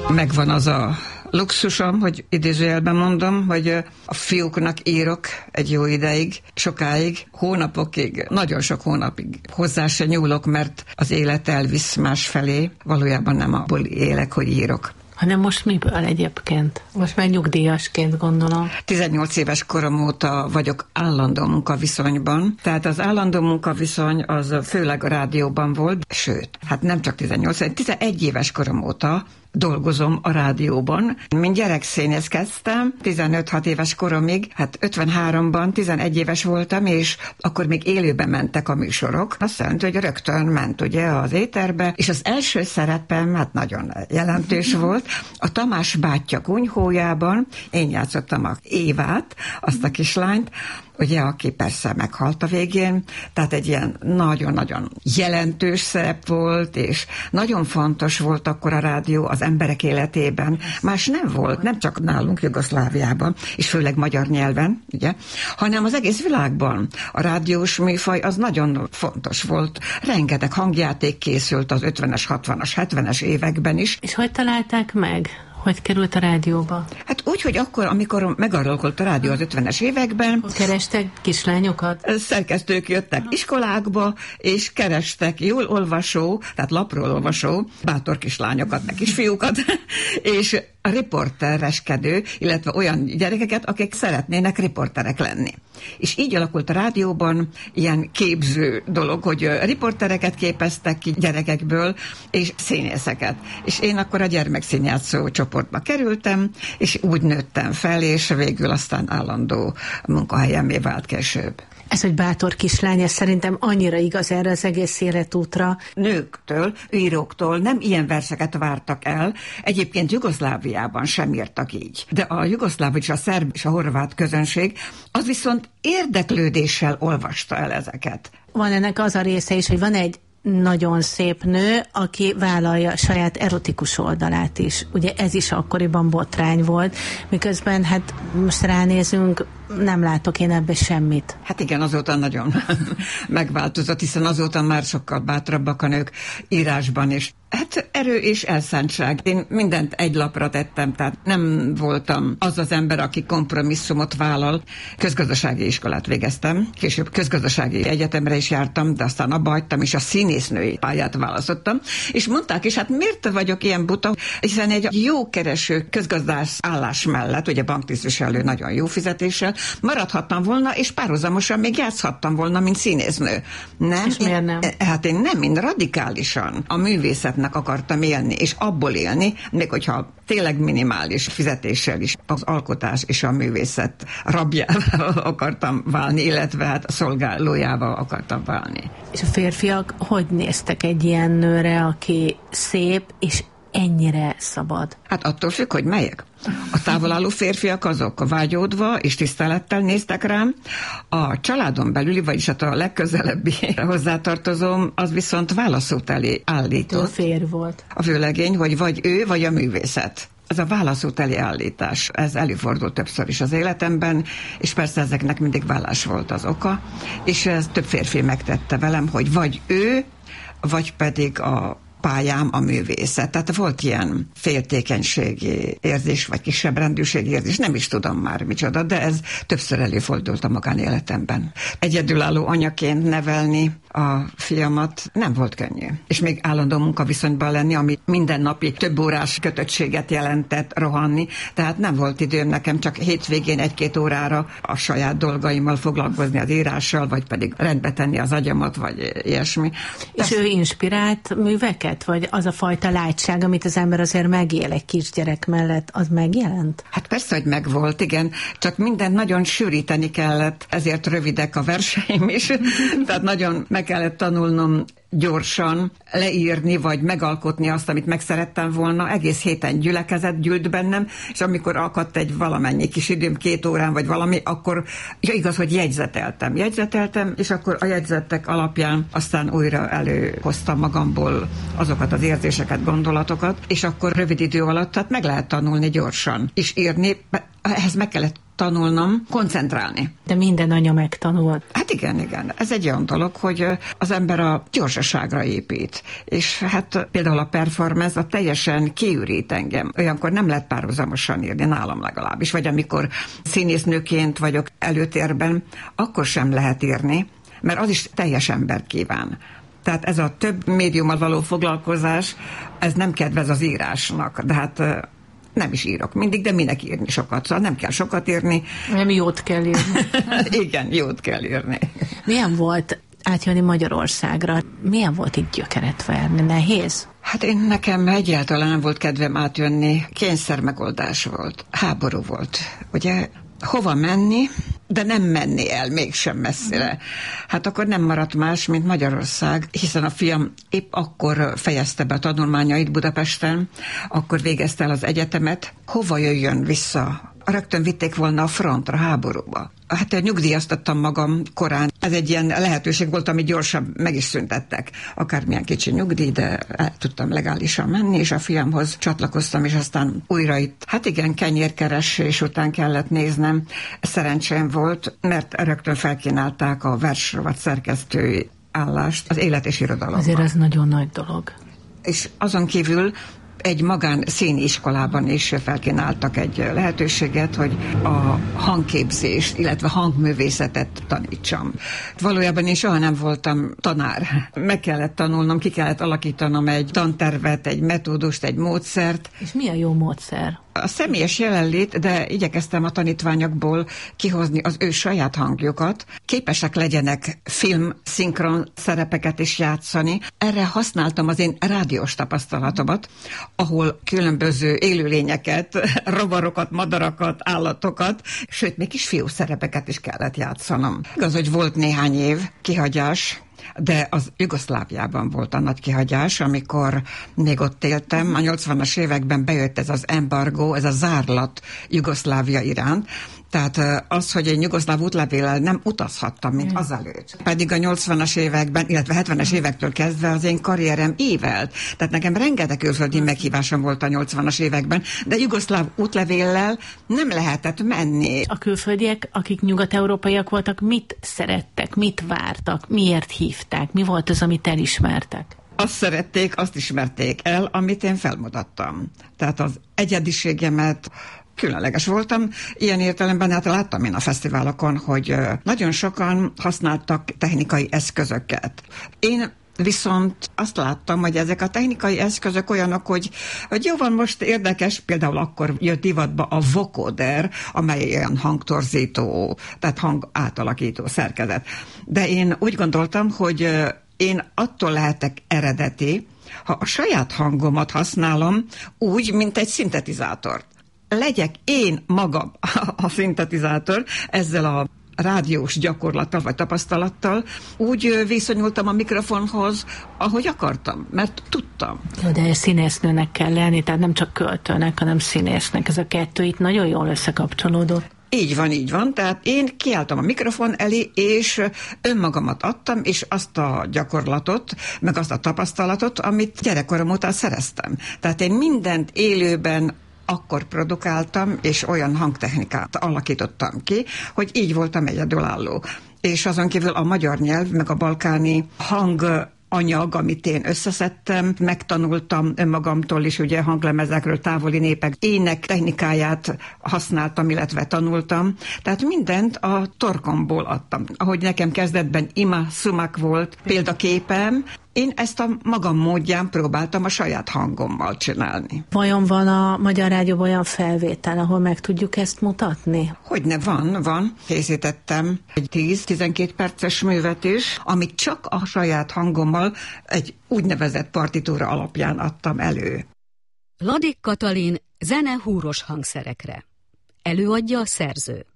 Megvan az a luxusom, hogy idézőjelben mondom, hogy a fiúknak írok egy jó ideig, sokáig, hónapokig, nagyon sok hónapig hozzá se nyúlok, mert az élet elvisz másfelé. Valójában nem abból élek, hogy írok. Hanem most miből egyébként? Most már nyugdíjasként gondolom. 18 éves korom óta vagyok állandó munkaviszonyban, tehát az állandó munkaviszony az főleg a rádióban volt, sőt, hát nem csak 11 éves korom óta dolgozom a rádióban. Mint gyerekszínész kezdtem, 15-6 éves koromig, hát 53-ban 11 éves voltam, és akkor még élőben mentek a műsorok. Azt jelenti, hogy rögtön ment ugye az éterbe, és az első szerepem hát nagyon jelentős volt. A Tamás bátyja kunyhójában én játszottam a Évát, azt a kislányt, ugye, aki persze meghalt a végén, tehát egy ilyen nagyon-nagyon jelentős szerep volt, és nagyon fontos volt akkor a rádió az emberek életében. Más nem volt, nem csak nálunk Jugoszláviában, és főleg magyar nyelven, ugye, hanem az egész világban. A rádiós műfaj az nagyon fontos volt. Rengeteg hangjáték készült az 50-es, 60-as, 70-es években is. És hogy találták meg? Hogy került a rádióba? Hát úgy, hogy akkor, amikor megalakult a rádió az 50-es években. Kerestek kislányokat? Szerkesztők jöttek iskolákba, és kerestek jól olvasó, tehát lapról olvasó, bátor kislányokat, meg kisfiúkat, és a riportereskedő, illetve olyan gyerekeket, akik szeretnének riporterek lenni. És így alakult a rádióban ilyen képző dolog, hogy riportereket képeztek ki gyerekekből, és színészeket. És én akkor a gyermekszínjátszó csoportba kerültem, és úgy nőttem fel, és végül aztán állandó munkahelyemmé vált később. Ez, hogy bátor kislány, ez szerintem annyira igaz erre az egész életútra. Nőktől, íróktól nem ilyen verseket vártak el. Egyébként Jugoszláviában sem írtak így. De a jugoszláv és a szerb és a horvát közönség az viszont érdeklődéssel olvasta el ezeket. Van ennek az a része is, hogy van egy nagyon szép nő, aki vállalja saját erotikus oldalát is. Ugye ez is akkoriban botrány volt, miközben hát most ránézünk, nem látok én ebbe semmit. Hát igen, azóta nagyon megváltozott, hiszen azóta már sokkal bátrabbak a nők írásban is. Hát erő és elszántság. Én mindent egy lapra tettem, tehát nem voltam az az ember, aki kompromisszumot vállal. Közgazdasági iskolát végeztem, később közgazdasági egyetemre is jártam, de aztán abba hagytam, és a színésznői pályát választottam. És mondták, és hát miért vagyok ilyen buta? Hiszen egy jó kereső közgazdász állás mellett, ugye banktisztviselő nagyon jó fizetéssel, maradhattam volna, és párhuzamosan még játszhattam volna, mint színésznő. Nem? És miért nem? Hát én nem, én radikálisan a művészetnek akartam élni, és abból élni, még hogyha tényleg minimális fizetéssel is az alkotás és a művészet rabjával akartam válni, illetve hát a szolgálójával akartam válni. És a férfiak hogy néztek egy ilyen nőre, aki szép és ennyire szabad? Hát attól függ, hogy melyek. A távolálló férfiak azok vágyódva és tisztelettel néztek rám. A családon belüli, vagyis hát a legközelebbi hozzátartozóm, az viszont válaszút elé állított. A férj volt. A vőlegény, hogy vagy ő, vagy a művészet. Ez a válaszút elé állítás, ez előfordult többször is az életemben, és persze ezeknek mindig vállás volt az oka, és ez több férfi megtette velem, hogy vagy ő, vagy pedig a pályám a művészet. Tehát volt ilyen féltékenységi érzés, vagy kisebb rendűségi érzés, nem is tudom már micsoda, de ez többször előfordult a magánéletemben. Egyedülálló anyaként nevelni a fiamat nem volt könnyű. És még állandó munkaviszonyban lenni, ami mindennapi több órás kötöttséget jelentett rohanni, tehát nem volt időm nekem csak hétvégén 1-2 órára a saját dolgaimmal foglalkozni, az írással, vagy pedig rendbe tenni az agyamat, vagy ilyesmi. És ő inspirált műveket? Vagy az a fajta lágyság, amit az ember azért megél egy kisgyerek mellett, az megjelent? Hát persze, hogy megvolt, igen, csak mindent nagyon sűríteni kellett, ezért rövidek a verseim is, tehát nagyon meg kellett tanulnom gyorsan leírni, vagy megalkotni azt, amit megszerettem volna. Egész héten gyülekezet gyűlt bennem, és amikor akadt egy valamennyi kis időm, 2 órán, vagy valami, akkor igaz, hogy jegyzeteltem, és akkor a jegyzetek alapján aztán újra előhoztam magamból azokat az érzéseket, gondolatokat, és akkor rövid idő alatt tehát meg lehet tanulni gyorsan, és írni. Ehhez meg kellett tanulnom koncentrálni. De minden anya megtanul. Hát igen. Ez egy olyan dolog, hogy az ember a gyorsaságra épít. És hát például a performance a teljesen kiürít engem. Olyankor nem lehet párhuzamosan írni, nálam legalábbis. Vagy amikor színésznőként vagyok előtérben, akkor sem lehet írni, mert az is teljes ember kíván. Tehát ez a több médiummal való foglalkozás, ez nem kedvez az írásnak. De hát nem is írok mindig, de minek írni sokat? Szóval nem kell sokat írni. Nem jót kell írni. Igen, jót kell írni. Milyen volt átjönni Magyarországra? Milyen volt itt gyökeret verni? Nehéz? Hát nekem egyáltalán nem volt kedvem átjönni. Kényszermegoldás volt. Háború volt. Ugye hova menni, de nem menni el mégsem messzire. Hát akkor nem maradt más, mint Magyarország, hiszen a fiam épp akkor fejezte be a tanulmányait Budapesten, akkor végezte el az egyetemet. Hova jöjjön vissza? Rögtön vitték volna a frontra, háborúba. Hát nyugdíjaztattam magam korán. Ez egy ilyen lehetőség volt, amit gyorsan meg is szüntettek. Akármilyen kicsi nyugdíj, de el tudtam legálisan menni, és a fiamhoz csatlakoztam, és aztán újra itt. Hát igen, kenyérkeresés után kellett néznem. Szerencsém volt, mert rögtön felkínálták a versrovat szerkesztői állást az Élet és Irodalomban. Azért ez nagyon nagy dolog. És azon kívül egy magán színiskolában is felkínáltak egy lehetőséget, hogy a hangképzést, illetve hangművészetet tanítsam. Valójában én soha nem voltam tanár. Meg kellett tanulnom, ki kellett alakítanom egy tantervet, egy metódust, egy módszert. És mi a jó módszer? A személyes jelenlét, de igyekeztem a tanítványokból kihozni az ő saját hangjukat. Képesek legyenek film-szinkron szerepeket is játszani. Erre használtam az én rádiós tapasztalatomat, ahol különböző élőlényeket, rovarokat, madarakat, állatokat, sőt, még kisfiú szerepeket is kellett játszanom. Igaz, hogy volt néhány év kihagyás, de az Jugoszláviában volt a nagy kihagyás, amikor még ott éltem. A 80-as években bejött ez az embargó, ez a zárlat Jugoszlávia iránt. Tehát az, hogy én jugoszláv útlevéllel nem utazhattam, mint azelőtt. Pedig a 80-as években, illetve 70-es évektől kezdve az én karrierem évelt. Tehát nekem rengeteg külföldi meghívásom volt a 80-as években, de jugoszláv útlevéllel nem lehetett menni. A külföldiek, akik nyugat-európaiak voltak, mit szerettek, mit vártak, miért hívták, mi volt az, amit elismertek? Azt szerették, azt ismerték el, amit én felmutattam. Tehát az egyediségemet, különleges voltam. Ilyen értelemben hát láttam én a fesztiválokon, hogy nagyon sokan használtak technikai eszközöket. Én viszont azt láttam, hogy ezek a technikai eszközök olyanok, hogy jó van, most érdekes, például akkor jött divatba a vocoder, amely olyan hangtorzító, tehát hang átalakító szerkezet. De én úgy gondoltam, hogy én attól lehetek eredeti, ha a saját hangomat használom úgy, mint egy szintetizátort. Legyek én magam a szintetizátor, ezzel a rádiós gyakorlattal vagy tapasztalattal úgy viszonyultam a mikrofonhoz, ahogy akartam, mert tudtam. Jó, de színésznőnek kell lenni, tehát nem csak költőnek, hanem színésznek. Ez a kettő itt nagyon jól összekapcsolódott. Így van, tehát én kiálltam a mikrofon elé, és önmagamat adtam, és azt a gyakorlatot, meg azt a tapasztalatot, amit gyerekkorom óta szereztem. Tehát én mindent élőben akkor produkáltam, és olyan hangtechnikát alakítottam ki, hogy így voltam egyedülálló. És azon kívül a magyar nyelv, meg a balkáni hanganyag, amit én összeszedtem, megtanultam önmagamtól is, ugye hanglemezekről, távoli népek ének technikáját használtam, illetve tanultam. Tehát mindent a torkomból adtam. Ahogy nekem kezdetben Ima Sumak volt példaképem, én ezt a magam módján próbáltam a saját hangommal csinálni. Vajon van a Magyar Rádióban olyan felvétel, ahol meg tudjuk ezt mutatni? Hogyne, van. Készítettem egy 10-12 perces művet is, amit csak a saját hangommal egy úgynevezett partitúra alapján adtam elő. Ladik Katalin zene húros hangszerekre. Előadja a szerző.